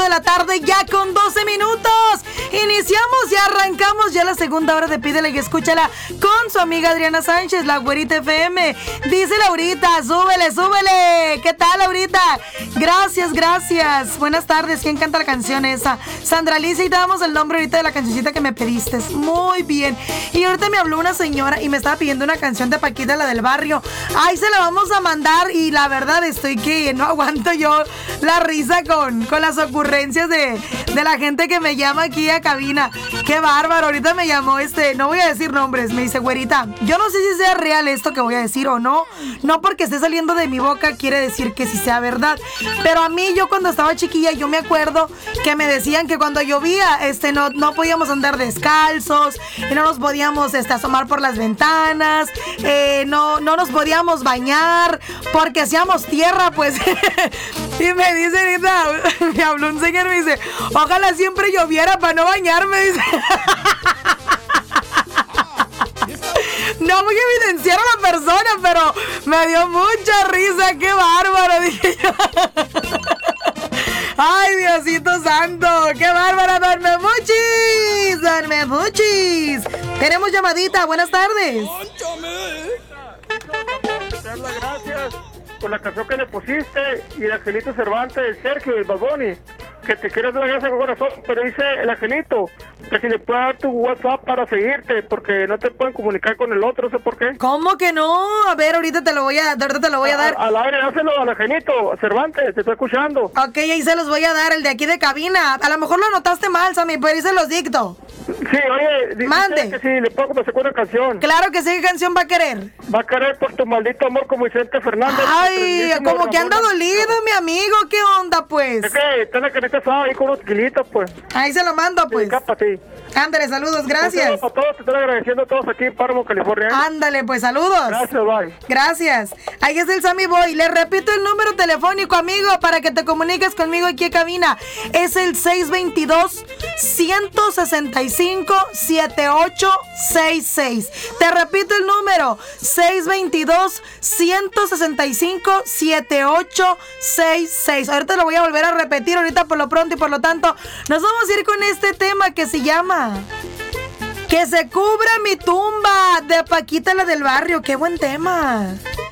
de la tarde, ya con 12 minutos. Iniciamos y arrancamos ya la segunda hora de Pídele y Escúchala con su amiga Adriana Sánchez, la Güerita FM. Dice Laurita, súbele, súbele. ¿Qué tal, Laurita? Gracias, gracias. Buenas tardes. ¿Quién canta la canción esa? Sandra Alicia, y te damos el nombre ahorita de la cancioncita que me pediste. Muy bien. Y ahorita me habló una señora y me estaba pidiendo una canción de Paquita, la del barrio. Ay, se la vamos a mandar y la verdad estoy que no aguanto yo la risa con las ocurrencias de la gente que me llama aquí a cabina. Qué bárbaro. Ahorita me llamó no voy a decir nombres, me dice, güerita, yo no sé si sea real esto que voy a decir o no. No porque esté saliendo de mi boca quiere decir que sí sea verdad. Pero a mí, yo cuando estaba chiquilla, yo me acuerdo que me decían que cuando llovía, no podíamos andar descalzos, y no nos podíamos asomar por las ventanas, no nos podíamos bañar porque hacíamos tierra, pues. Y me dice ahorita, me habló un señor y me dice, ojalá siempre lloviera para no bañarme, dice. No voy a evidenciar a la persona, pero me dio mucha risa. ¡Qué bárbaro! Dije yo. ¡Ay, Diosito santo! ¡Qué bárbaro! ¡Don Memuchis! ¡Don Memuchis! Tenemos llamadita. Buenas tardes. Gracias por la canción que le pusiste y el Angelito Cervantes, Sergio, el Baboni. Que te quiero dar las gracias con corazón, pero dice el Angelito que si le puedes dar tu WhatsApp para seguirte, porque no te pueden comunicar con el otro, no sé por qué. ¿Cómo que no? A ver, ahorita te lo voy a dar. Al aire, dáselo al Angelito Cervantes, te estoy escuchando. Ok, ahí se los voy a dar, el de aquí de cabina. A lo mejor lo anotaste mal, Sammy, pero ahí se los dicto. Sí, oye, mande. Que sí, le puedo comenzar con una canción. Claro que sí, ¿qué canción va a querer? Va a querer Por tu maldito amor como Vicente Fernández. Ay, como que anda dolido, mi amigo, ¿qué onda, pues? Es que está en la caneta asada ahí con unos kilitos, pues. Ahí se lo mando, pues. Sí. Ándale, saludos, gracias. A todos, te estoy agradeciendo a todos aquí en Páramo, California. Ándale, pues, saludos. Gracias, bye. Gracias. Ahí es el Sammy Boy. Le repito el número telefónico, amigo, para que te comuniques conmigo aquí en cabina. Es el 622-165-7866. Te repito el número, 622-165-7866. Ahorita lo voy a volver a repetir, ahorita por lo pronto y por lo tanto, nos vamos a ir con este tema que se llama Que se cubra mi tumba, de Paquita, la del barrio. ¡Qué buen tema!